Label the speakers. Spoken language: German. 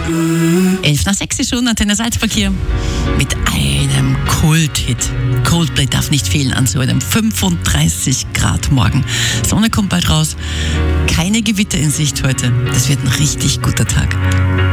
Speaker 1: 11:06 ist schon, Antenne Salzburg hier mit einem Kulthit. Coldplay darf nicht fehlen an so einem 35 Grad morgen. Sonne kommt bald raus, keine Gewitter in Sicht heute. Das wird ein richtig guter Tag.